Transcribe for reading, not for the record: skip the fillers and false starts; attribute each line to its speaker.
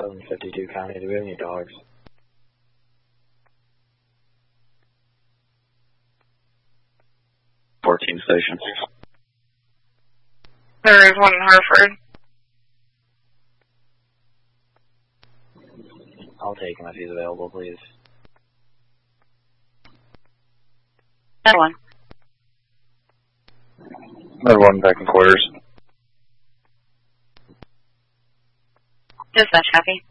Speaker 1: 752 County. Do we have any dogs?
Speaker 2: Station.
Speaker 3: There is one in Hartford.
Speaker 1: I'll take him if he's available, please.
Speaker 3: That one.
Speaker 2: Another one back in quarters.
Speaker 3: Dispatch, copy.